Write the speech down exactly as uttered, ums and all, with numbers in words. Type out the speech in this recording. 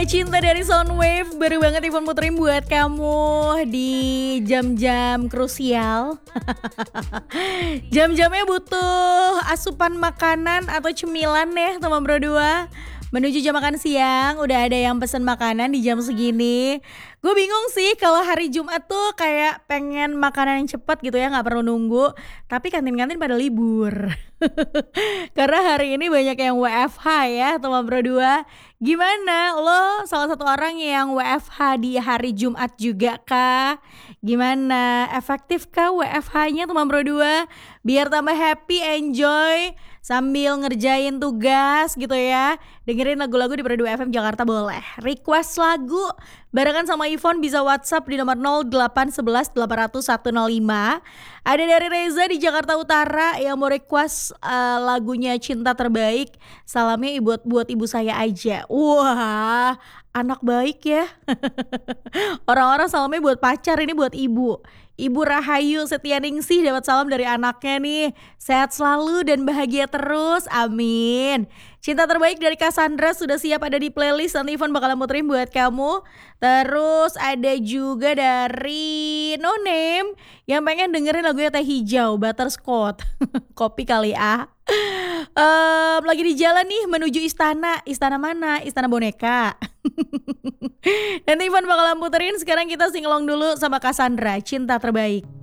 Cinta dari Soundwave baru banget Ivan muterin buat kamu di jam-jam krusial. Jam-jamnya butuh asupan makanan atau cemilan ya teman berdua. Menuju jam makan siang, udah ada yang pesen makanan di jam segini. Gue bingung sih kalau hari Jumat tuh kayak pengen makanan yang cepat gitu ya, nggak perlu nunggu. Tapi kantin-kantin pada libur. Karena hari ini banyak yang W F H ya teman berdua. Gimana lo salah satu orang yang W F H di hari Jumat juga kah? Gimana efektif kah W F H-nya teman berdua? Biar tambah happy, enjoy sambil ngerjain tugas gitu ya. Dengerin lagu-lagu di Berdua F M Jakarta boleh. Request lagu barengan sama Ivon bisa WhatsApp di nomor nol delapan satu satu delapan nol nol satu nol lima. Ada dari Reza di Jakarta Utara yang mau request uh, lagunya Cinta Terbaik. Salamnya buat buat ibu saya aja. Wah, anak baik ya. Orang-orang salamnya buat pacar, ini buat ibu. Ibu Rahayu Setianingsih dapat salam dari anaknya nih. Sehat selalu dan bahagia terus, amin. Cinta Terbaik dari Cassandra sudah siap ada di playlist. Nanti Ivan bakal muterin buat kamu. Terus ada juga dari No Name yang pengen dengerin lagunya Teh Hijau, Butterscotch. Kopi kali ah. Um, lagi di jalan nih menuju istana. Istana mana? Istana boneka. Nanti Ivan bakal muterin. Sekarang kita singelong dulu sama Cassandra, Cinta Terbaik.